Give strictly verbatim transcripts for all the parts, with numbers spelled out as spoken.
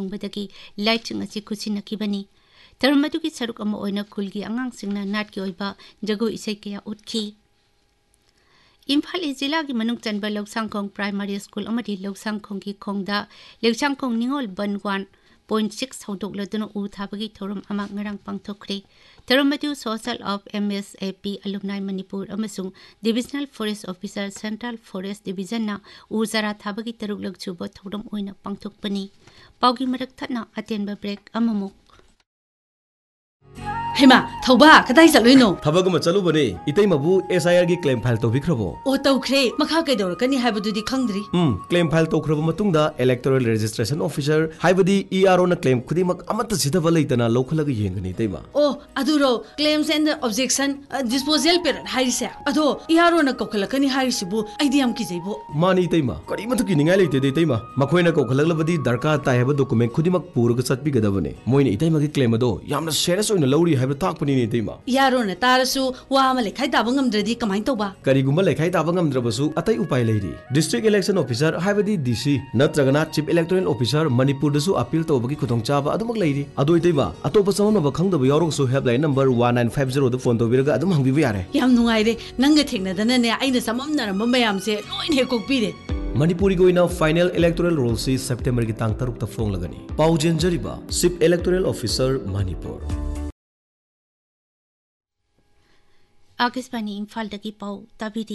फंगबदगी लाइचिंग असी खुसिनकिबनी थरम अदुगी सरुक अमा ओइना खुलगी अंगांगसिंगना नाटकी ओइबा जगो इसै कया उठकी इम्फाल जिला की मनुंग चनबा लौसांगखोंग primary school अमदी लौसांगखोंगी खोंगदा लौसांगखोंग निंगोल one one point six हौदोकलदुना उ थाबगी थोरम अमा ngarang पांगथोखरे थोरम अदु social of M S A P alumni Manipur अमसुंग divisional forest officer central forest division ना उ जरा थाबगी तरुक लगचुबो theorem ओइना पांगथोकपनी पाउगी मरक थना अतेनबा break अममुक Hema थौबा कदाई चलुइनो थबगम चलुबने इतैमबु S I R की क्लेम फाइल तौबिख्रबो ओ तौख्रे मखा कैदौरकनी हाइबदुदी खंगद्री हम claim file तौख्रब मतुंगदा electoral registration officer हाइबदी E R O ना claim खुदिमक Amrut सिधब लैतना लौखलग येंगनी तैमा O अदुरो claims and objection disposal period हाइरिसे अदो E R O ना कोखलकनी हाइरिसिबु idiom की जैबो मानी तैमा करी मत की निंगाय लैते दे तैमा मखोइना कोखलगलबदी दरकार ताय हब डॉक्यूमेंट खुदिमक पुरग चटपिगदबने मोइने इतैमा की क्लेम अदो यामना सीरियस ओइना लौरी हाइब ताकपनी तैमा यारो न तारसु वा अमा लेखाइ ताबा ngamdradi कमाइ तौबा करिगुम्बा लेखाइ ताबा ngamdraबसु अतै उपाय लैरि district election officer हाइबदी DC नत्रगना chief electoral officer Manipur दसु appeal तौबगी खुदोंचाबा अदुमक लैरि अदोइ Taiba Atop समनबा खंगदबा यारोगसु helpline number one nine five zero the phone तौबिरगा अदुम हंबिबा यारे याम नुंगाइरे नंगा थेंगनदनने आइना सममनरम मयामसे लोइन हे कोकपीरे मणिपुरी गोइना फाइनल इलेक्टोरल रोल सी सेप्टेम्बर की तांग तरुक त फोंग लगनी पाउजेंजरिबा chief electoral officer Manipur Akashvani Imphal दगी पाउ ताबिदी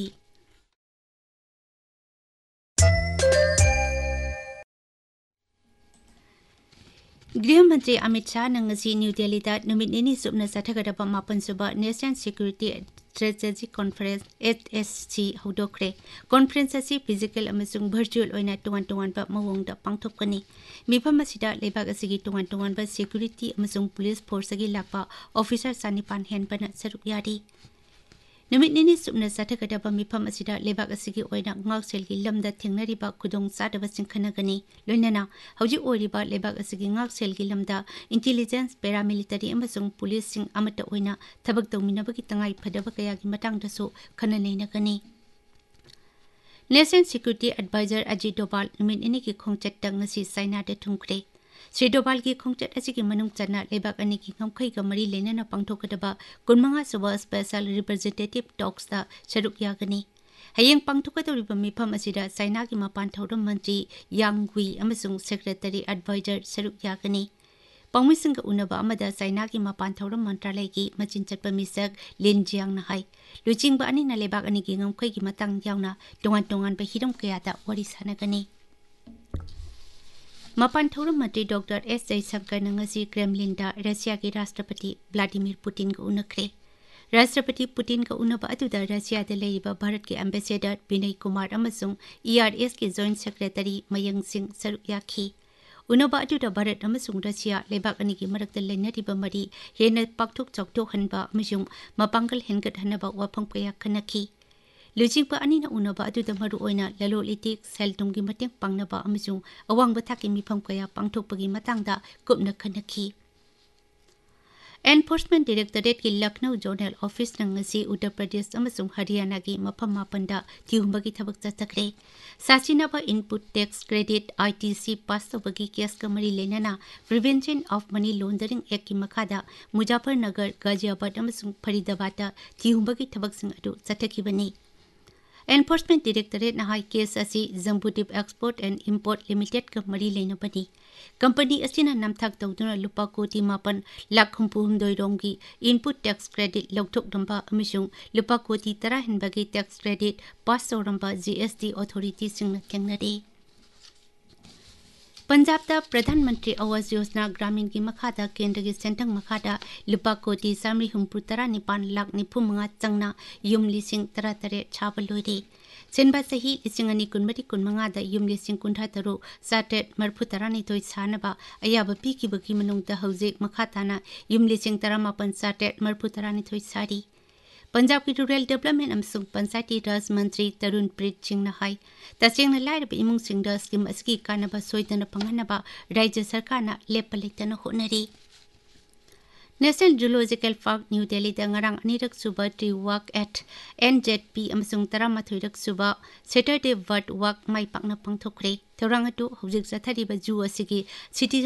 गृह मंत्री अमित शाह नंगसी न्यू दिल्ली दा नुमित निनी सुबना सथगदबा मापन सुबा national security strategy conference H S C हौदोखरे conference असी फिजिकल अमसुंग वर्चुअल ओइना टुवान टुवान बा मवोंगदा पांगथोकनी मिफम असिदा लेबाग असिगी टुवान टुवान बा सिक्योरिटी अमसुंग पुलिस फोर्स अगी लापा ऑफिसर सानिपान हेनपना सरुक यारी नुमित निनी Subna सथगदबा मिफम असिदा लेबाग असिगी ओइना ngakselgi lamda thengnariba khudong sadaba singkhanagani loinana hauji oiriba lebak asigi ngakselgi lamda intelligence paramilitary amasung police sing amata oina thabak tawminabagi tangai phadaba kaya gi matang dasu khana leinagani National Security Advisor Ajit Doval नुमित निनी की खोंगचट तंग ngasi saina de thungkre Shri Doval की खोंगचट असिगी मनुंग चना लेबाक अनि की ngamkhai ga mari lenana pangthokadaba kunmanga suba special representative talks da sharuk yagani hayeng pangthokadoriba mifam asida saina ki mapan thoram mantri yangwi amasung secretary advisor sharuk yagani pangmising unaba amada saina ki mapan thoram mantralay ki machin chatpa misak lenjiang na hai luching ba ani na lebak ani ki ngamkhai ki matang yawna tongan tongan ba hiram kaya da wari sanagani मपान थौरम मंत्री doctor S Jaishankar नंगसी Kremlin दा Russia के राष्ट्रपति Vladimir Putin को उनखरे राष्ट्रपति Putin को उनबा अदुदा Russia दे लेइबा भारत के ambassador Vinay Kumar अमसुंग ईआरएस के joint secretary Mayank Singh सरुक याखी उनबा अदुदा भारत अमसुंग रशिया लेबाक अनि की मरक दे लेनरिबा मरी हेन पाकथोक चौकथोक हनबा अमसुंग मपांगल हेनगत हनबा वाफंग कया खनखी लुजिंगबा अनिना उनबा अदुदा मरु ओइना ललोलिटिक सेलतुंगी मतेंग पांगनबा अमसुंग अवांगबा थाकी मिफम कया पांगथोकपगी मतंगदा कुपना खनखी एनफोर्समेंट डायरेक्टरेट की लखनऊ जोनल ऑफिस नंगसी उत्तर प्रदेश अमसुंग हरियाणा की मफम मापनदा थिहुंबगी थबक चथखरे सासिनाबा इनपुट टैक्स क्रेडिट आईटीसी पास तौबगी केस का मरी लेनना prevention of money laundering act की मखादा मुजफ्फरनगर गाजियाबाद अमसुंग फरीदाबाद थिहुंबगी थबकसिंग अदु चथखिबनी एनफोर्समेंट डायरेक्टरेट नहाई केस असी Jambudvipa export and import limited का मरी लेनबनी कंपनी असिना नमथाक तौदुना लुपा कोटी मापन लाख हुंपु हुंदोइरोंगी इनपुट टैक्स क्रेडिट लौथोकदंबा अमिसुंग लुपा कोटी तरा हिनबगी टैक्स क्रेडिट पास तौरंबा जीएसटी अथॉरिटी सिंगना थेंगनरे पंजाब दा प्रधानमंत्री आवास योजना ग्रामीण की मखादा केंद्र की सेंटंग मखादा लुपा कोटी सामरी हुंपु तरा निपान लाख निफु मंगा चंगना युम लिसिंग तरा तरे छाबल लोइरे सेनबा सही लिसिंग अनि कुनमरी कुनमंगा दा युम लिसिंग कुंठा तरो साटेट मरफु तरा नितोय सानबा अयाब पीकिबगी मनुंग दा हौजिक मखाताना युम लिसिंग तरा मापन साटेट मरफु तरा नितोय सारी पंजाब की रूरल डेवलपमेंट अमसुंग पंचायती राज मंत्री तरुण प्रीत सिंह नहाई तसेंगना लाइरब इमुंग सिंगदा स्कीम असकी कानबा सोइदना पंगनबा राज्य सरकारना Lepa लेतना honorary national zoological park new Delhi दा ngarang anirak suba tree walk at N Z P अमसुंग तरामाथोइरक सुबा Saturday bird walk mai pakna pangthokre थौरांग अदु हौजिक जाथारिबा जू असिगी सिटी